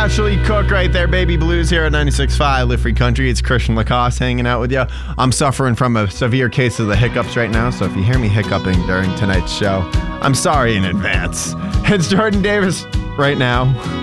Ashley Cook right there, Baby Blues here at 96.5 Live Free Country. It's Christian Lacoste hanging out with you. I'm suffering from a severe case of the hiccups right now, so if you hear me hiccuping during tonight's show, I'm sorry in advance. It's Jordan Davis right now.